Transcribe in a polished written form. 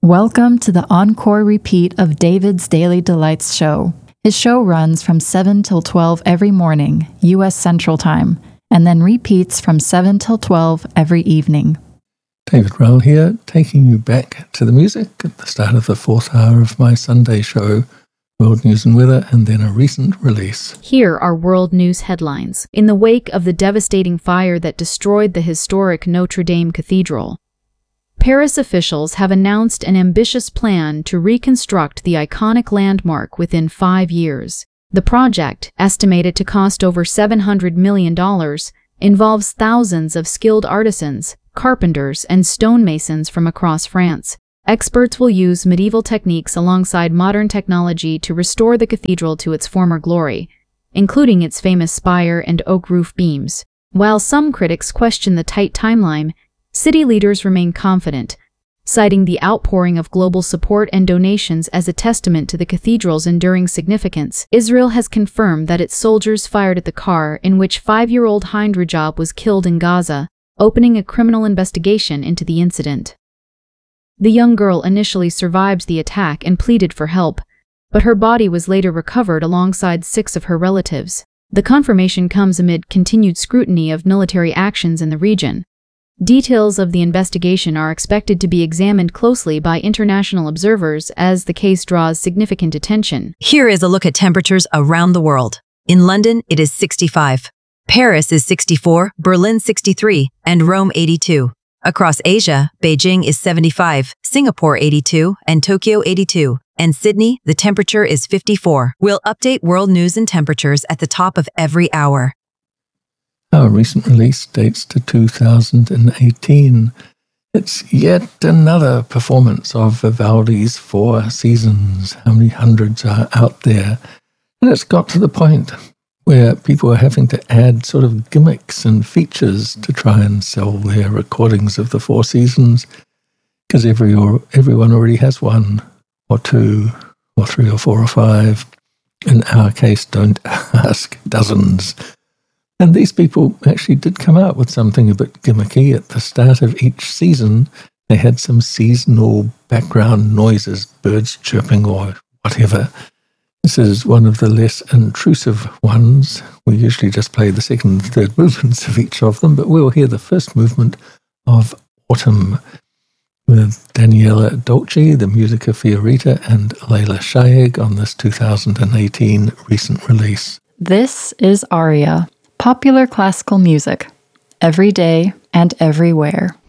Welcome to the encore repeat of David's Daily Delights show. His show runs from 7 till 12 every morning, U.S. Central Time, and then repeats from 7 till 12 every evening. David Rowell here, taking you back to the music at the start of the fourth hour of my Sunday show, World News and Weather, and then a recent release. Here are world news headlines. In the wake of the devastating fire that destroyed the historic Notre Dame Cathedral, Paris officials have announced an ambitious plan to reconstruct the iconic landmark within 5 years. The project, estimated to cost over $700 million, involves thousands of skilled artisans, carpenters, and stonemasons from across France. Experts will use medieval techniques alongside modern technology to restore the cathedral to its former glory, including its famous spire and oak roof beams. While some critics question the tight timeline, city leaders remain confident, citing the outpouring of global support and donations as a testament to the cathedral's enduring significance. Israel has confirmed that its soldiers fired at the car in which 5-year-old Hind Rajab was killed in Gaza, opening a criminal investigation into the incident. The young girl initially survived the attack and pleaded for help, but her body was later recovered alongside 6 of her relatives. The confirmation comes amid continued scrutiny of military actions in the region. Details of the investigation are expected to be examined closely by international observers as the case draws significant attention. Here is a look at temperatures around the world. In London, it is 65. Paris is 64, Berlin 63, and Rome 82. Across Asia, Beijing is 75, Singapore 82, and Tokyo 82. And Sydney, the temperature is 54. We'll update world news and temperatures at the top of every hour. Our recent release dates to 2018. It's yet another performance of Vivaldi's Four Seasons. How many hundreds are out there? And it's got to the point where people are having to add sort of gimmicks and features to try and sell their recordings of the Four Seasons, because everyone already has one or two or 3 or 4 or 5. In our case, don't ask, dozens. And these people actually did come out with something a bit gimmicky. At the start of each season, they had some seasonal background noises, birds chirping or whatever. This is one of the less intrusive ones. We usually just play the second and third movements of each of them, but we'll hear the first movement of Autumn with Daniela Dolce, the music of Fiorita, and Layla Shaeg on this 2018 recent release. This is Aria, popular classical music, every day and everywhere.